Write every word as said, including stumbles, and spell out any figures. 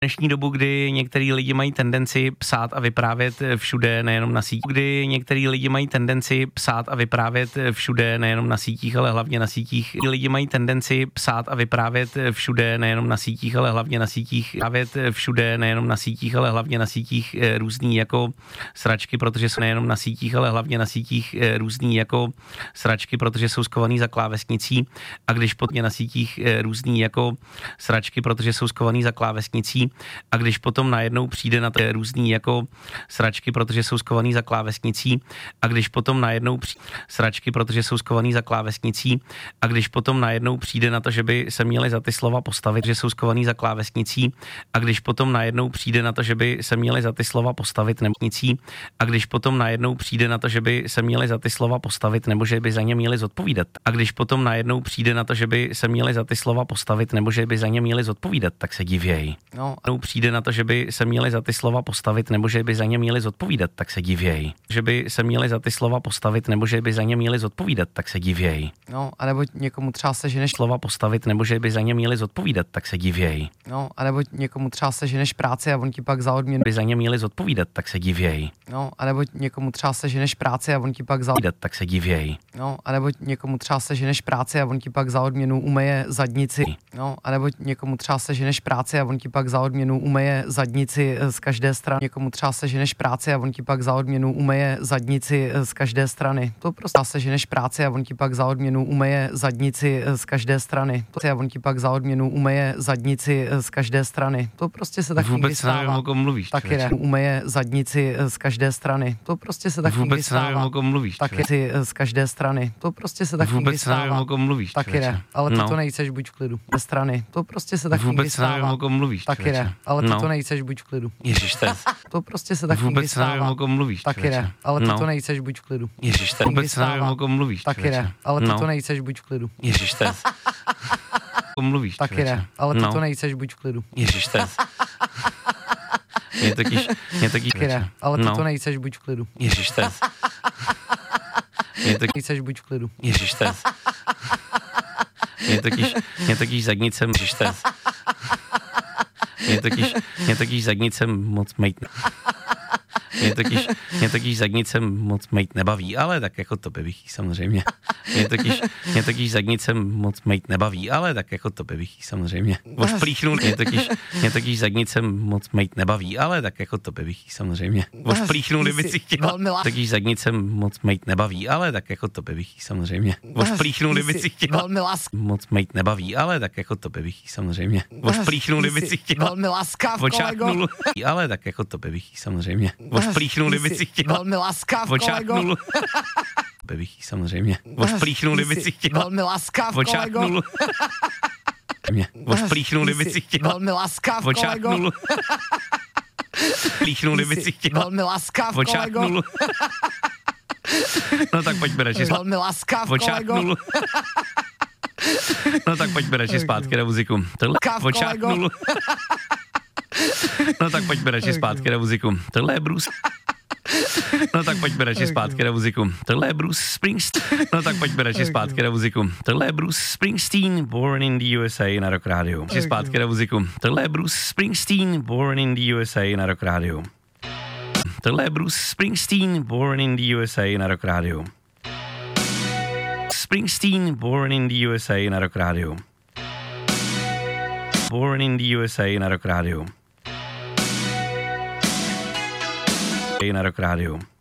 Dnešní dobu, kdy některý lidi mají tendenci psát a vyprávět všude, nejenom na sítích, kdy některý lidi mají tendenci psát a vyprávět všude, nejenom na sítích, ale hlavně na sítích. Lidi mají tendenci psát a vyprávět všude, nejenom na sítích, ale hlavně na sítích. Vyprávět všude, nejenom na sítích, ale hlavně na sítích různý jako sračky, protože jsou nejenom na sítích, ale hlavně na sítích různý jako sračky, protože jsou skovaný za klávesnicí. A když potom na sítích různý jako sračky, protože jsou skovaný za klávesnicí. A když potom najednou přijde na to různý jako sračky, protože jsou skovaný za klávesnicí, a když potom najednou přijde sračky, protože jsou skovaný za klávesnicí, a když potom najednou přijde na to, že by se měli za ty slova postavit, že jsou skovaný za klávesnicí, a když potom najednou přijde na to, že by se měli za ty slova postavit nemocnicí, a když potom najednou přijde na to, že by se měli za ty slova postavit, nebo že by za ně měli zodpovídat, a když potom najednou přijde na to, že by se měli za ty slova postavit, nebo že by za ně měli zodpovídat, tak se divěj. No. Přijde na to, že by se měli za ty slova postavit, nebo že by za ně měli zodpovídat, tak se divěj. Že by se měli za ty slova postavit, nebo že by za ně měli zodpovídat, tak se divěj. No, anebo někomu třeba seženeš slova postavit, nebo že by za ně měli zodpovídat, tak se divěj. No, anebo někomu třeba seženeš práci a on ti pak za odměnu by za ně měli zodpovídat, tak se divěj. No, anebo někomu třeba seženeš práci a on ti pak za odměnu tak se divěj. No, anebo někomu třeba seženeš práci a on ti pak za odměnu umeje zadnici. No, anebo někomu třeba seženeš práci a on ti pak za odměnu umeje zadnici z každé strany. Někomu třeba seženeš práci a on ti pak za odměnu umeje zadnici z každé strany. To prostě seženeš práci a on ti pak za odměnu umeje zadnici z každé strany. To a on ti pak za odměnu umeje zadnici z každé strany. To prostě se tak vůbec stává. Nevím, o kom mluvíš. Taky ne. Umeje zadnici z každé strany. To prostě se tak vůbec stává. Nevím, o kom mluvíš. Taky z každé strany. To prostě se tak vůbec stává. Nevím, o kom mluvíš. Taky ne. Ale ty no. to nejseš, buď v klidu. Ze strany. To prostě se tak vůbec stává. Nevím, o kom mluvíš. Taky ne. Ale ty no. to nejseš, buď v klidu. Ježiš, to To prostě se tak vůbec stává. Nevím, o kom mluvíš. Taky ne. Ale ty no. to nejseš, buď v klidu. Ježiš, to vůbec nevím, o kom mluvíš. Taky ne. Ale ty to nejseš, buď v klidu. Ježiš, to kom mluvíš. Taky ne. Ale ty to nejseš, buď v klidu. Ježiš, to Mě taky, mě taky, taky ne, ale ty no. to nejseš, buď v klidu. Ježiš, to Mě taky, nejseš, buď v klidu. Ježiš, to Mě taky, mě taky zadnicem, ježiš, to Mě taky, mě taky zadnicem moc mejt. Mě taky, mě taky zadnicem moc mejt nebaví, ale tak jako to bych jí samozřejmě. Mě taky, mě taky zadnicem moc mejt nebaví, ale tak jako to bych jí samozřejmě. Ošplíchnul, mě taky, mě taky zadnicem moc mejt nebaví, ale tak jako to bych jí samozřejmě. Ošplíchnul, kdyby si chtěla. Taky zadnicem moc mejt nebaví, ale tak jako to bych jí samozřejmě. Ošplíchnul, kdyby si chtěla. Moc mejt nebaví, ale tak jako to bych jí samozřejmě. Ošplíchnul, kdyby si chtěla. Velmi laskav, kolego. Ale tak jako to bych jí samozřejmě. Ošplíchnul, kdyby si chtěla. Velmi laskav, kolego. Bych jí samozřejmě. Ošplíchnul, kdyby si chtěla. Velmi laskav, kolego. Ošplíchnul, kdyby si chtěla. Velmi laskav, kolego. Ošplíchnul, kdyby si chtěla. Velmi laskav, kolego. No tak pojďme radši zpátky. Velmi laskav, kolego. No tak pojďme radši zpátky na muziku. Tohle počátnul. No tak pojďme radši zpátky na muziku. Tohle je Bruce. No tak pojďme radši zpátky na muziku. Tohle je Bruce Springsteen. No tak pojďme radši zpátky na muziku. Tohle je Bruce Springsteen, Born in the U S A na Rock Radio. Radši zpátky na muziku. Tohle je Bruce Springsteen, Born in the U S A na Rock Radio. Tohle je Bruce Springsteen, Born in the U S A na Rock Radio. Springsteen, Born in the U S A na Rock Radio. Born in the U S A na Rock Radio. Na Rock Radio.